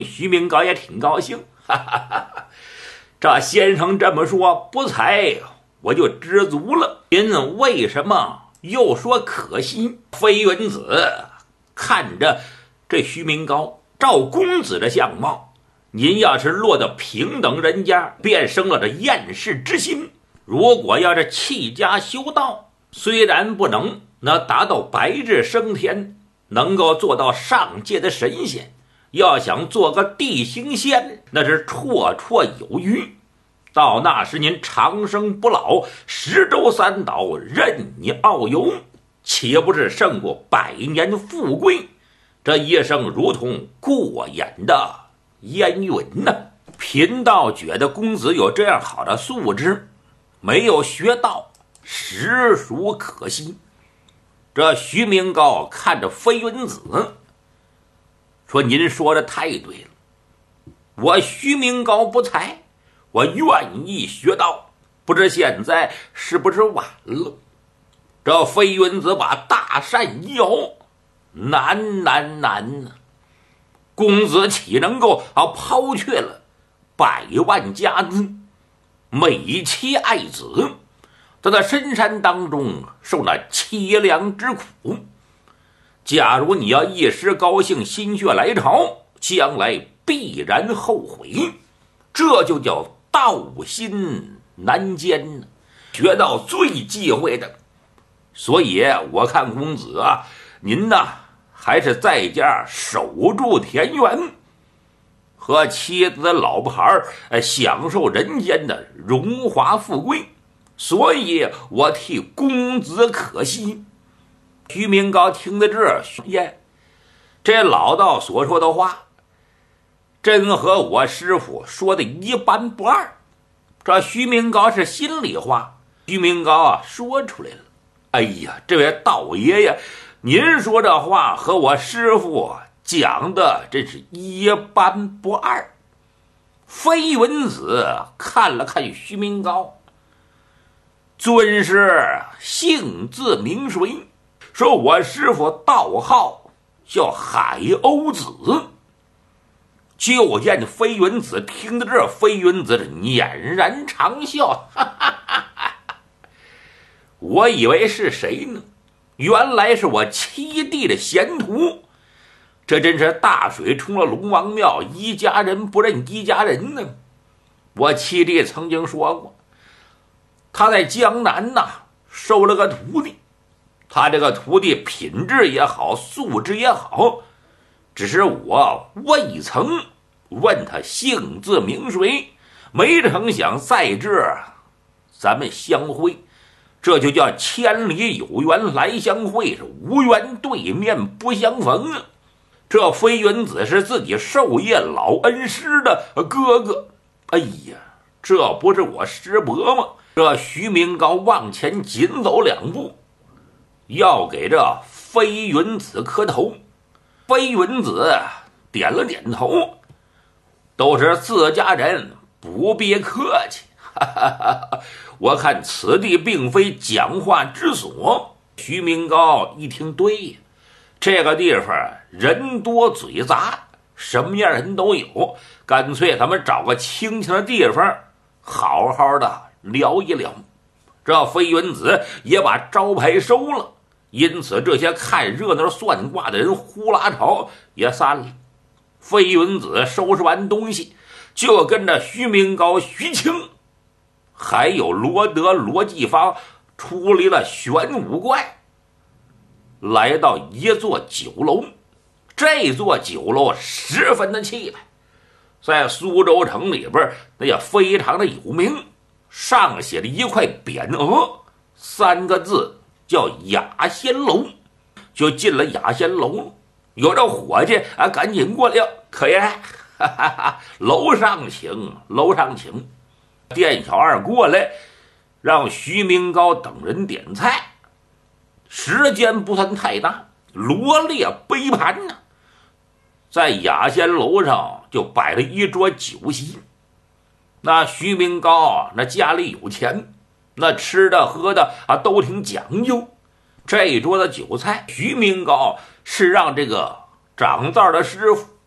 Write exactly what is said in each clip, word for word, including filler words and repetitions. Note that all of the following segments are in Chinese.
徐明高也挺高兴，哈哈哈哈，这先生这么说不才，我就知足了。您为什么又说可惜？飞云子看着这徐明高，照公子的相貌，您要是落到平等人家，便生了这厌世之心。如果要是弃家修道，虽然不能那达到白日升天，能够做到上界的神仙，要想做个地行仙，那是绰绰有余。到那时您长生不老，十洲三岛任你遨游，岂不是胜过百年富贵？这一生如同过眼的烟云呢。贫道觉得公子有这样好的素质，没有学道，实属可惜。这徐明高看着飞云子说：“您说的太对了，我徐明高不才，我愿意学道，不知现在是不是晚了？”这飞云子把大扇一摇：“难难难呢！公子岂能够啊抛却了百万家资，美妻爱子，在那深山当中受那凄凉之苦？假如你要一时高兴，心血来潮，将来必然后悔，这就叫道心难坚呢。学到最忌讳的，所以我看公子啊，您呢还是在家守住田园，和妻子老婆孩享受人间的荣华富贵，所以我替公子可惜。”徐明高听得这耶，这老道所说的话，真和我师傅说的一般不二。这徐明高是心里话，徐明高啊说出来了：“哎呀，这位道爷爷，您说这话和我师傅讲的真是一般不二。”飞云子看了看徐明高，尊师姓字名谁？说：“我师傅道号叫海鸥子。”就见飞云子听到这，飞云子是俨然长笑，哈哈哈哈，我以为是谁呢？原来是我七弟的贤徒，这真是大水冲了龙王庙，一家人不认一家人呢。我七弟曾经说过，他在江南呐收了个徒弟，他这个徒弟品质也好，素质也好，只是我未曾问他姓字名谁，没成想在这咱们相会，这就叫千里有缘来相会，是无缘对面不相逢啊！这飞云子是自己授业老恩师的哥哥，哎呀，这不是我师伯吗？这徐明高往前紧走两步，要给这飞云子磕头。飞云子点了点头，都是自家人，不必客气。哈哈哈，我看此地并非讲话之所。徐明高一听，对呀，这个地方人多嘴杂，什么样人都有，干脆咱们找个清静的地方好好的聊一聊。这飞云子也把招牌收了，因此这些看热闹算卦的人呼啦朝也散了。飞云子收拾完东西，就跟着徐明高、徐清还有罗德、罗继芳出离了玄武怪，来到一座酒楼。这座酒楼十分的气派，在苏州城里边那也非常的有名，上写了一块匾额，三个字叫雅仙楼。就进了雅仙楼，有这伙计啊，赶紧过来，可爷，哈哈哈，楼上请，楼上请。店小二过来，让徐明高等人点菜。时间不算太大，罗列杯盘呢，在雅仙楼上就摆了一桌酒席。那徐明高那家里有钱，那吃的喝的啊都挺讲究。这一桌的酒菜，徐明高是让这个掌灶的师傅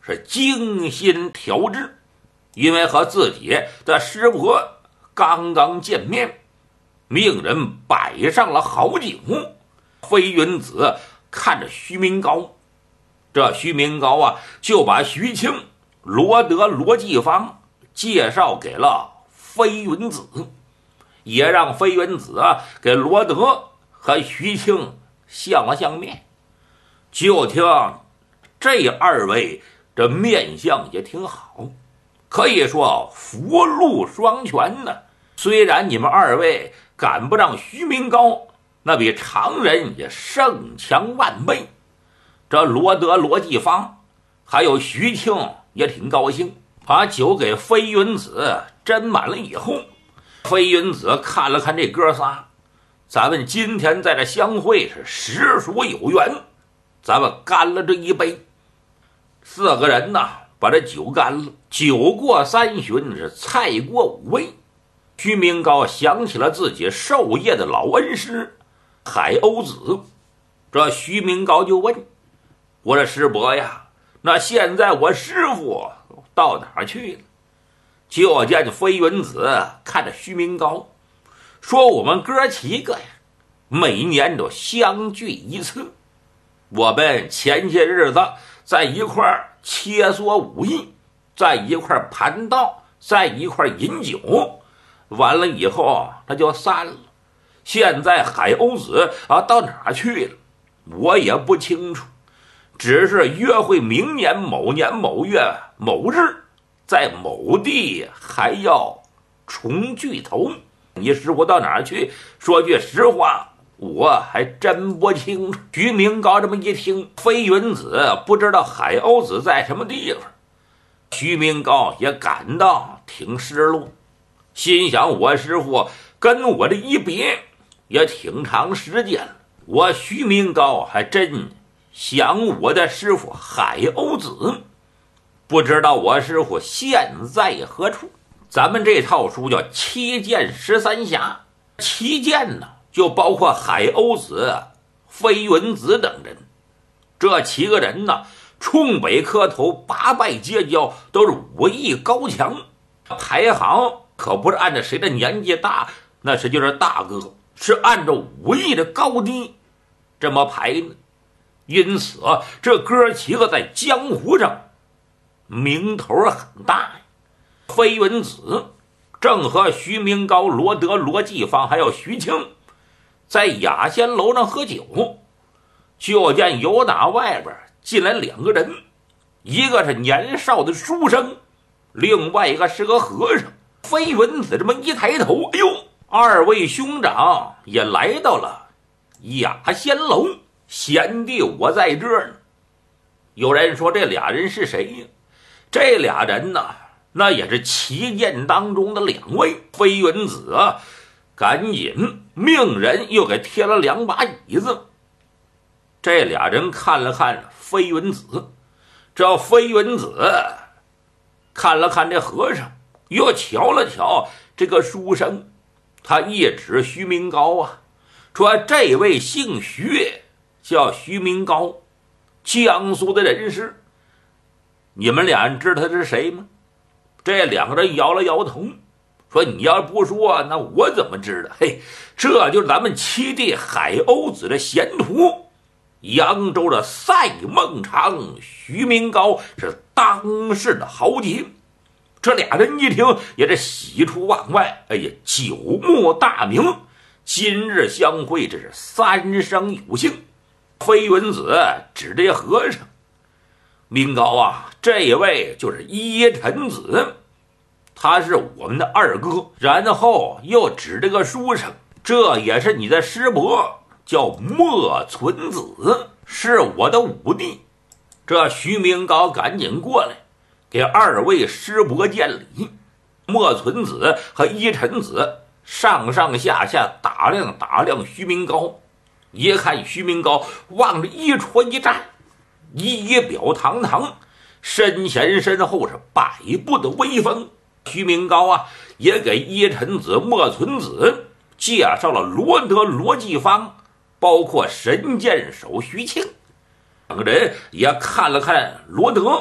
是精心调制，因为和自己的师伯刚刚见面，命人摆上了好酒。飞云子看着徐明高，这徐明高啊，就把徐庆、罗德、罗继芳介绍给了飞云子，也让飞云子啊给罗德和徐庆相了相面。就听这二位这面相也挺好，可以说福禄双全呢。虽然你们二位赶不上徐明高，那比常人也胜强万倍。这罗德、罗继芳还有徐庆也挺高兴，把酒给飞云子斟满了以后，飞云子看了看这哥仨，咱们今天在这相会是实属有缘，咱们干了这一杯。四个人呢把这酒干了，酒过三巡，是菜过五味。徐明高想起了自己授业的老恩师海鸥子，这徐明高就问：我说师伯呀，那现在我师傅到哪儿去了？就见飞云子看着徐明高说：我们哥几个呀，每年都相聚一次，我们前些日子在一块儿切磋武艺，在一块儿盘道，在一块儿饮酒，完了以后他就散了。现在海鸥子啊到哪儿去了我也不清楚，只是约会明年某年某月某日在某地还要重聚头。你师傅到哪儿去？说句实话，我还真不清楚。徐明高这么一听，飞云子不知道海鸥子在什么地方，徐明高也感到挺失落，心想我师傅跟我这一别也挺长时间了，我徐明高还真想我的师傅海鸥子，不知道我师傅现在何处。咱们这套书叫七剑十三侠，七剑呢就包括海鸥子、飞云子等人。这七个人呢冲北磕头，八拜结交，都是武艺高强，排行可不是按照谁的年纪大，那是就是大哥，是按照武艺的高低这么排呢。因此这哥几个在江湖上名头很大呀。飞云子正和徐明高、罗德、罗继芳还有徐庆在雅仙楼上喝酒，就见由打外边进来两个人，一个是年少的书生，另外一个是个和尚。飞云子这么一抬头，哎呦，二位兄长也来到了雅仙楼，贤弟我在这儿呢。有人说这俩人是谁呀？这俩人呢那也是旗舰当中的两位。飞云子啊赶紧命人又给贴了两把椅子。这俩人看了看飞云子，这飞云子看了看这和尚，又瞧了瞧这个书生，他一指徐明高啊，说这位姓徐，叫徐明高，江苏的人士。你们俩人知道他是谁吗？这两个人摇了摇头，说你要不说那我怎么知道？嘿，这就是咱们七弟海鸥子的贤徒，扬州的赛孟长徐明高，是当世的豪杰。这俩人一听也是喜出望外，哎呀，久慕大名，今日相会，这是三生有幸。飞云子指这和尚，明高啊，这位就是依臣子，他是我们的二哥。然后又指这个书生，这也是你的师伯，叫莫存子，是我的五弟。这徐明高赶紧过来给二位师伯见礼。莫存子和依臣子上上下下打量打量徐明高，一看徐明高往着一戳一站，仪表堂堂，身前身后是百步的威风。徐明高啊也给依臣子、莫存子介绍了罗德、罗继芳，包括神箭手徐庆。两个人也看了看罗德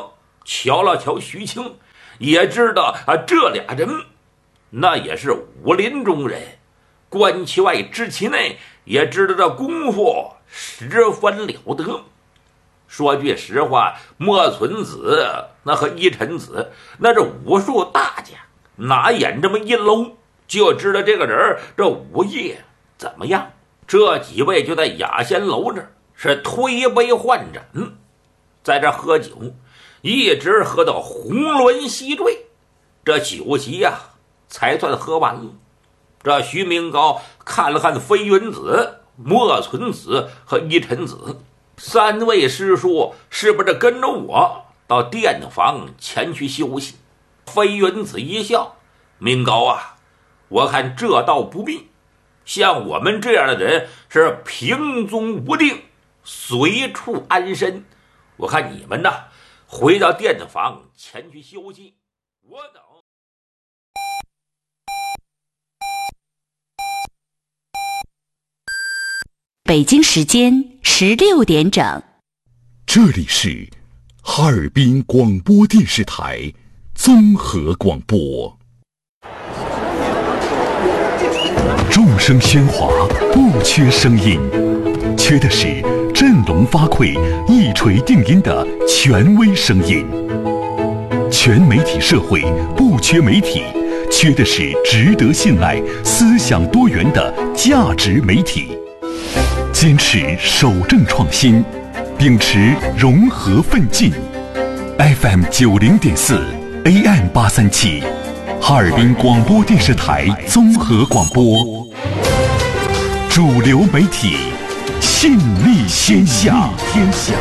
瞧了瞧徐青，也知道啊，这俩人那也是武林中人，观其外知其内，也知道这功夫十分了得。说句实话，莫存子那和依臣子那是武术大家，哪演这么一搂就知道这个人这武艺怎么样。这几位就在雅仙楼这是推杯换盏，在这喝酒，一直喝到红轮西坠，这酒席呀、啊、才算喝完了。这徐明高看了看飞云子、莫存子和依臣子三位师叔，是不是跟着我到店房前去休息？飞云子一笑，明高啊，我看这倒不必，像我们这样的人是平踪无定，随处安身，我看你们呢回到店房前去休息，我等。 北京时间十六点整， 这里是哈尔滨广播电视台综合广播。众声喧哗，不缺声音，缺的是振聋发聩、一锤定音的权威声音。全媒体社会不缺媒体，缺的是值得信赖、思想多元的价值媒体。坚持守正创新，秉持融合奋进。F M 九零点四 A M 八三七，哈尔滨广播电视台综合广播，主流媒体，信力天下。天下。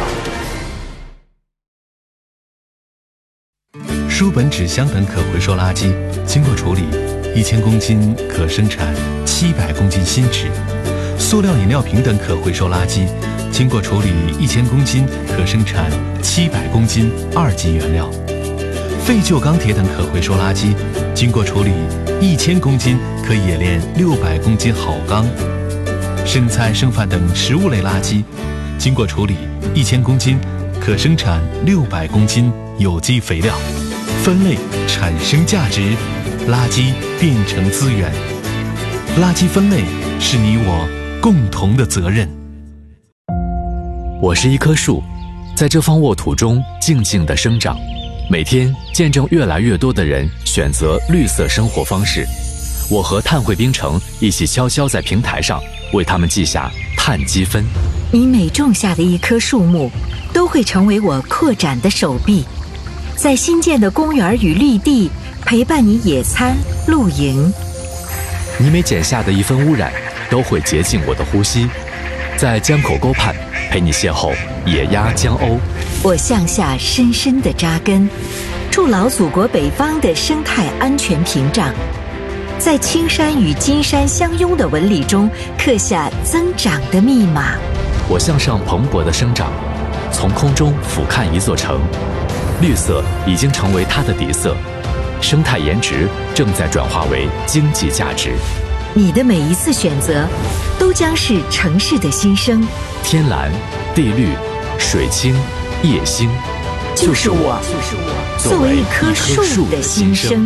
书本、纸箱等可回收垃圾经过处理，一千公斤可生产七百公斤新纸。塑料饮料瓶等可回收垃圾，经过处理一千公斤可生产七百公斤二级原料。废旧钢铁等可回收垃圾，经过处理一千公斤可冶炼六百公斤好钢。剩菜剩饭等食物类垃圾，经过处理一千公斤可生产六百公斤有机肥料。分类产生价值，垃圾变成资源。垃圾分类是你我共同的责任。 我是一棵树，在这方沃土中静静地生长，每天见证越来越多的人选择绿色生活方式。我和碳汇冰城一起悄悄在平台上为他们记下碳积分。 你每种下的一棵树木，都会成为我扩展的手臂，在新建的公园与绿地陪伴你野餐、露营。 你每剪下的一分污染，都会洁净我的呼吸，在江口沟畔陪你邂逅野鸭江鸥。 我向下深深地扎根，筑牢祖国北方的生态安全屏障，在青山与金山相拥的纹理中刻下增长的密码。 我向上蓬勃地生长，从空中俯瞰一座城，绿色已经成为它的底色，生态颜值正在转化为经济价值。 你的每一次选择，都将是城市的新生。 天蓝、地绿、水清、夜星， 就是我，就是我，作为一棵树的新生。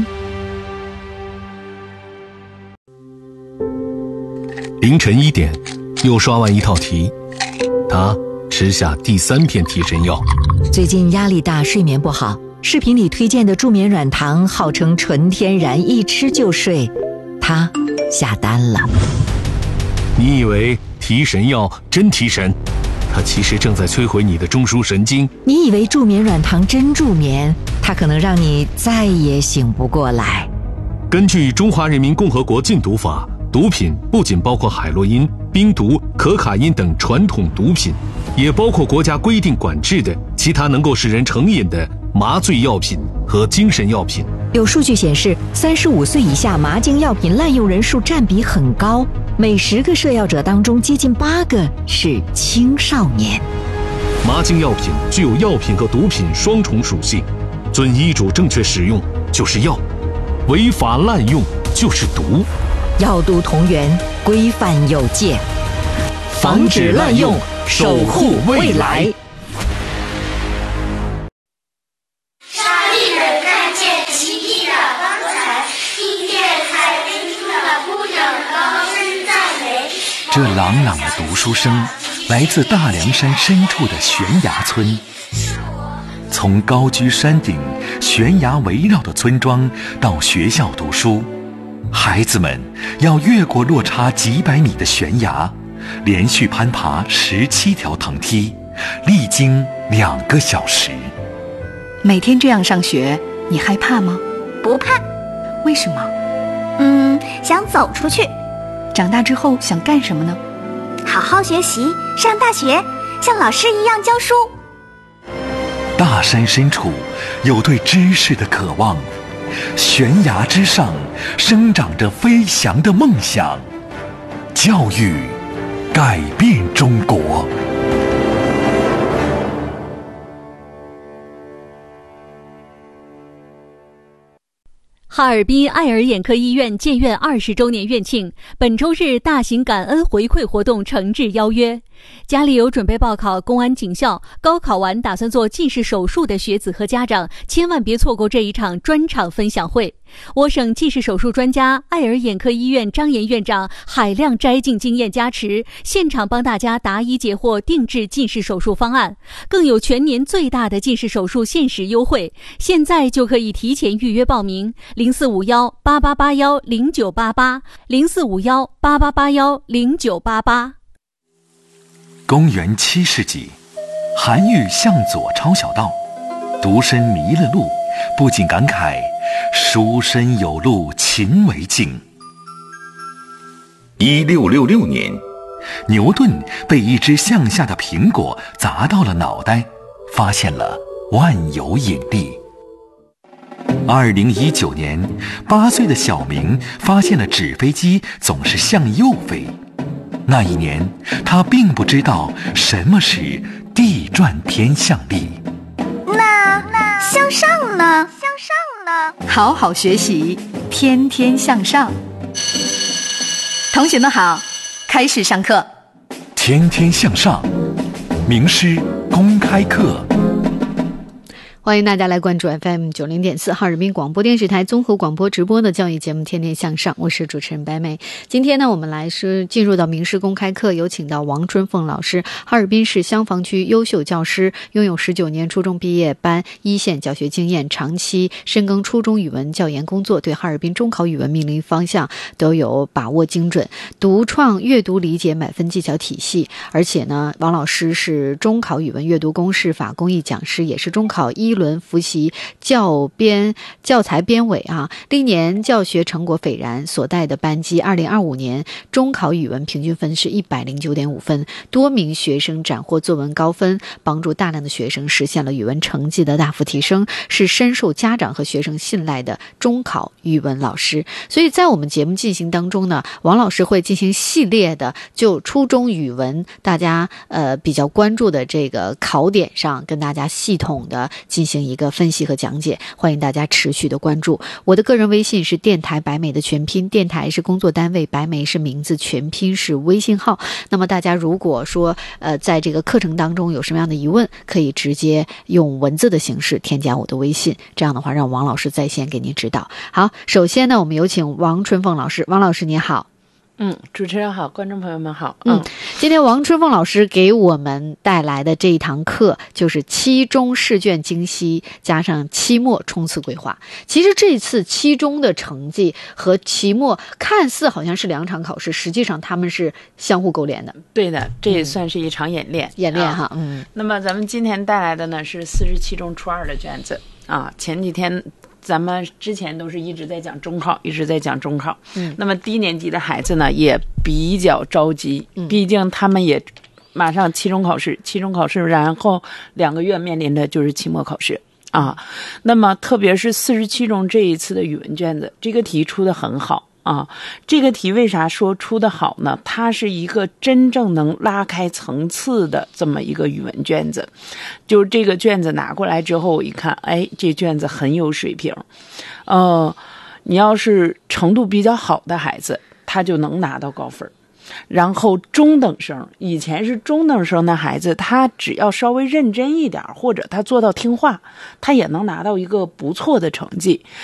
凌晨一点，又刷完一套题，他吃下第三片提神药。 最近压力大，睡眠不好，视频里推荐的助眠软糖号称纯天然，一吃就睡，他下单了。 你以为提神药真提神，它其实正在摧毁你的中枢神经。 你以为助眠软糖真助眠，它可能让你再也醒不过来。 根据《中华人民共和国禁毒法》，毒品不仅包括海洛因、冰毒、可卡因等传统毒品，也包括国家规定管制的其他能够使人成瘾的麻醉药品和精神药品。 有数据显示，三十五岁以下麻精药品滥用人数占比很高，每十个摄药者当中接近八个是青少年。 麻精药品具有药品和毒品双重属性，遵医嘱正确使用就是药，违法滥用就是毒。 药毒同源，规范有界，防止滥用，守护未来。 这朗朗的读书声来自大凉山深处的悬崖村。从高居山顶、悬崖围绕的村庄到学校读书，孩子们要越过落差几百米的悬崖，连续攀爬十七条藤梯，历经两个小时。 每天这样上学，你害怕吗？ 不怕。 为什么？ 嗯，想走出去。 长大之后想干什么呢？ 好好学习，上大学，像老师一样教书。 大山深处有对知识的渴望，悬崖之上生长着飞翔的梦想。教育改变中国。 哈尔滨爱尔眼科医院建院二十周年院庆，本周日大型感恩回馈活动诚挚邀约。家里有准备报考公安警校、高考完打算做近视手术的学子和家长，千万别错过这一场专场分享会。我省近视手术专家、爱尔眼科医院张岩院长海量摘镜经验加持，现场帮大家答疑解惑，定制近视手术方案，更有全年最大的近视手术限时优惠，现在就可以提前预约报名。零四五幺八八八幺零九八八，零四五幺八八八幺零九八八。 公元七世纪，韩愈向左抄小道，独身迷了路，不禁感慨：书生有路勤为径。一六六六年，牛顿被一只向下的苹果砸到了脑袋，发现了万有引力。二零一九年，八岁的小明发现了纸飞机总是向右飞。那一年，他并不知道什么是地转偏向力。 那那向上呢？向上呢？ 好好学习，天天向上。同学们好，开始上课。 天天向上，名师公开课。 欢迎大家来关注 F M 九零点四哈尔滨广播电视台综合广播直播的教育节目《天天向上》，我是主持人白梅。今天呢，我们来是进入到名师公开课，有请到王春凤老师，哈尔滨市香坊区优秀教师，拥有十九年初中毕业班一线教学经验，长期深耕初中语文教研工作，对哈尔滨中考语文命令方向都有把握精准，独创阅读理解满分技巧体系。而且呢，王老师是中考语文阅读公式法公益讲师，也是中考一轮复习教编教材编委啊，历年教学成果斐然，所带的班级二零二五年中考语文平均分是一百零九点五分，多名学生斩获作文高分，帮助大量的学生实现了语文成绩的大幅提升，是深受家长和学生信赖的中考语文老师。所以在我们节目进行当中呢，王老师会进行系列的就初中语文大家呃比较关注的这个考点上，跟大家系统的进行一个分析和讲解，欢迎大家持续的关注。我的个人微信是电台白美的全拼，电台是工作单位，白美是名字，全拼是微信号。那么大家如果说呃在这个课程当中有什么样的疑问，可以直接用文字的形式添加我的微信，这样的话让王老师在线给您指导。好，首先呢，我们有请王春凤老师。王老师你好。 嗯，主持人好，观众朋友们好。 嗯，今天王春凤老师给我们带来的这一堂课就是期中试卷精析加上期末冲刺规划。其实这次期中的成绩和期末看似好像是两场考试，实际上他们是相互勾连的。 对的，这也算是一场演练。 演练哈， 啊、 嗯。 那么咱们今天带来的呢是四十期中初二的卷子啊，前几天。咱们之前都是一直在讲中考，一直在讲中考。嗯，那么低年级的孩子呢也比较着急，嗯，毕竟他们也马上期中考试，期中考试，然后两个月面临的就是期末考试啊。那么特别是四十期中这一次的语文卷子，这个题出的很好。啊，这个题为啥说出的好呢？它是一个真正能拉开层次的这么一个语文卷子。就这个卷子拿过来之后，我一看，哎，这卷子很有水平。呃，你要是程度比较好的孩子，他就能拿到高分。然后中等生，以前是中等生的孩子，他只要稍微认真一点，或者他做到听话，他也能拿到一个不错的成绩。